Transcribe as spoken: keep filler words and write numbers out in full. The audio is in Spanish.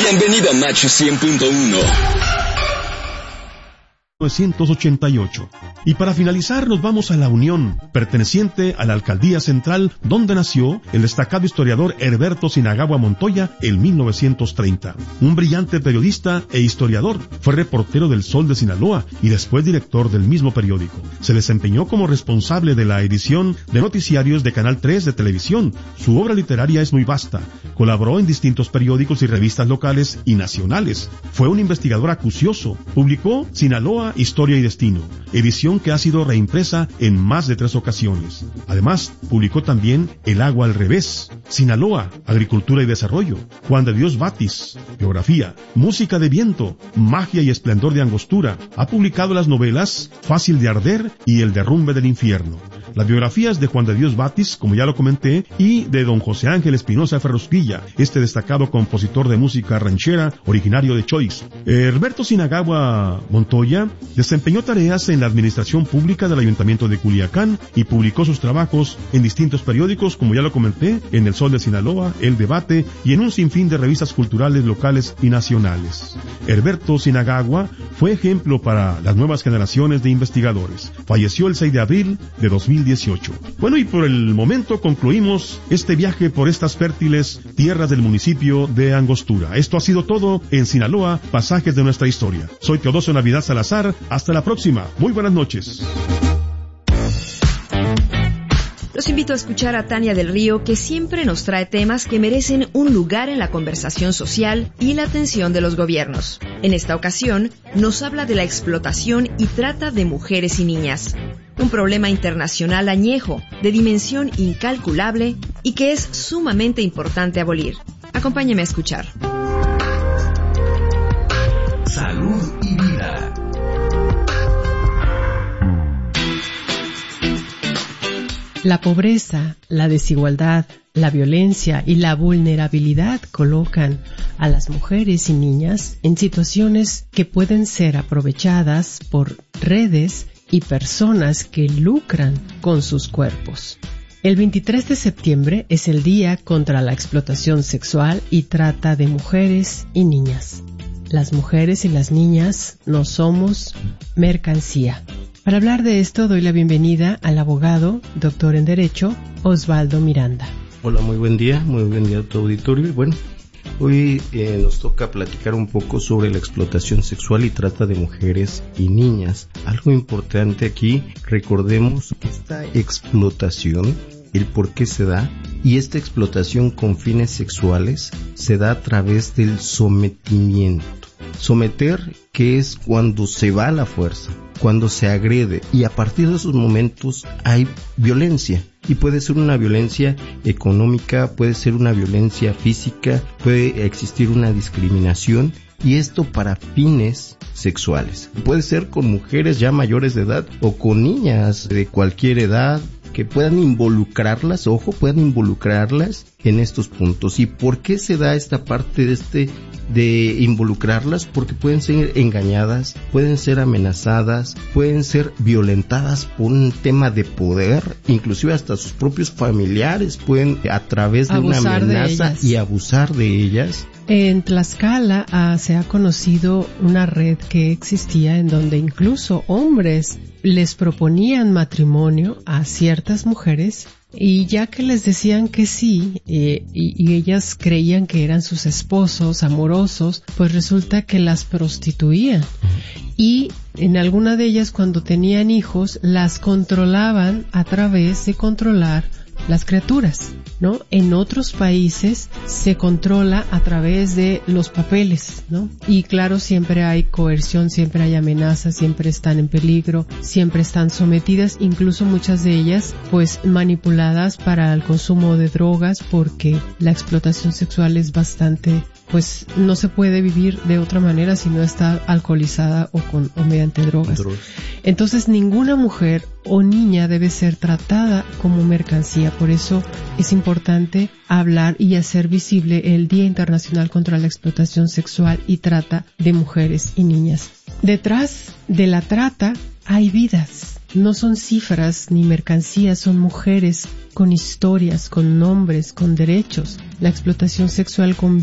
Bienvenido a Macho cien punto uno. mil novecientos ochenta y ocho. Y para finalizar nos vamos a La Unión, perteneciente a la Alcaldía Central, donde nació el destacado historiador Herberto Sinagagua Montoya en mil novecientos treinta. Un brillante periodista e historiador, fue reportero del Sol de Sinaloa y después director del mismo periódico. Se desempeñó como responsable de la edición de noticiarios de Canal tres de televisión. Su obra literaria es muy vasta. Colaboró en distintos periódicos y revistas locales y nacionales. Fue un investigador acucioso. Publicó Sinaloa, Historia y Destino, edición que ha sido reimpresa en más de tres ocasiones. Además, publicó también El agua al revés, Sinaloa, Agricultura y Desarrollo, Juan de Dios Batis, Geografía, Música de Viento, Magia y Esplendor de Angostura. Ha publicado las novelas Fácil de Arder y El derrumbe del infierno. Las biografías de Juan de Dios Batis, como ya lo comenté, y de don José Ángel Espinosa Ferrusquilla, este destacado compositor de música ranchera originario de Choix. Herberto Sinagagua Montoya desempeñó tareas en la administración pública del Ayuntamiento de Culiacán y publicó sus trabajos en distintos periódicos, como ya lo comenté, en El Sol de Sinaloa, El Debate y en un sinfín de revistas culturales locales y nacionales. Herberto Sinagagua fue ejemplo para las nuevas generaciones de investigadores. Falleció el seis de abril de dos mil dieciocho. Bueno, y por el momento concluimos este viaje por estas fértiles tierras del municipio de Angostura. Esto ha sido todo en Sinaloa, pasajes de nuestra historia. Soy Teodosio Navidad Salazar. Hasta la próxima. Muy buenas noches. Los invito a escuchar a Tania del Río, que siempre nos trae temas que merecen un lugar en la conversación social y la atención de los gobiernos. En esta ocasión, nos habla de la explotación y trata de mujeres y niñas. Un problema internacional añejo, de dimensión incalculable y que es sumamente importante abolir. Acompáñeme a escuchar. Salud y vida. La pobreza, la desigualdad, la violencia y la vulnerabilidad colocan a las mujeres y niñas en situaciones que pueden ser aprovechadas por redes y personas que lucran con sus cuerpos. El veintitrés de septiembre es el Día contra la Explotación Sexual y Trata de Mujeres y Niñas. Las mujeres y las niñas no somos mercancía. Para hablar de esto doy la bienvenida al abogado, doctor en Derecho, Osvaldo Miranda. Hola, muy buen día, muy buen día a tu auditorio. Y bueno, hoy eh, nos toca platicar un poco sobre la explotación sexual y trata de mujeres y niñas. Algo importante aquí, recordemos que esta explotación, el por qué se da, y esta explotación con fines sexuales se da a través del sometimiento. Someter, que es cuando se va a la fuerza, cuando se agrede, y a partir de esos momentos hay violencia. Y puede ser una violencia económica, puede ser una violencia física, puede existir una discriminación, y esto para fines sexuales. Puede ser con mujeres ya mayores de edad o con niñas de cualquier edad, que puedan involucrarlas, ojo, puedan involucrarlas en estos puntos. ¿Y por qué se da esta parte de este de involucrarlas? Porque pueden ser engañadas, pueden ser amenazadas, pueden ser violentadas por un tema de poder, inclusive hasta sus propios familiares pueden a través de abusar una amenaza y abusar de ellas. En Tlaxcala ah, se ha conocido una red que existía en donde incluso hombres les proponían matrimonio a ciertas mujeres, y ya que les decían que sí, eh, y, y ellas creían que eran sus esposos amorosos, pues resulta que las prostituían. Y en alguna de ellas, cuando tenían hijos, las controlaban a través de controlar las criaturas, ¿no? En otros países se controla a través de los papeles, ¿no? Y claro, siempre hay coerción, siempre hay amenazas, siempre están en peligro, siempre están sometidas, incluso muchas de ellas, pues, manipuladas para el consumo de drogas, porque la explotación sexual es bastante, pues, no se puede vivir de otra manera si no está alcoholizada o con o mediante drogas. Drogas. Entonces, ninguna mujer o niña debe ser tratada como mercancía. Por eso es importante hablar y hacer visible el Día Internacional contra la Explotación Sexual y Trata de Mujeres y Niñas. Detrás de la trata hay vidas. No son cifras ni mercancías, son mujeres con historias, con nombres, con derechos. La explotación sexual con